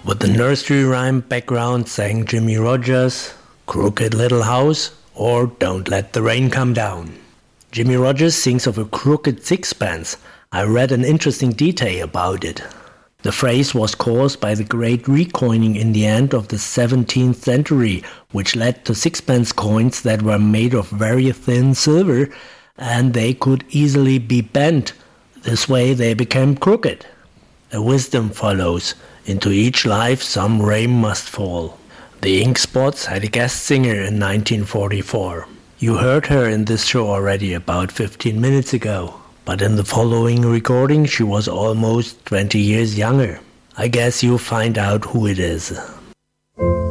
With the nursery rhyme background sang Jimmie Rodgers, Crooked Little House or Don't Let the Rain Come Down. Jimmie Rodgers sings of a crooked sixpence. I read an interesting detail about it. The phrase was caused by the great recoining in the end of the 17th century, which led to sixpence coins that were made of very thin silver, and they could easily be bent. This way they became crooked. A wisdom follows. Into each life some rain must fall. The Ink Spots had a guest singer in 1944. You heard her in this show already about 15 minutes ago. But in the following recording she was almost 20 years younger. I guess you'll find out who it is.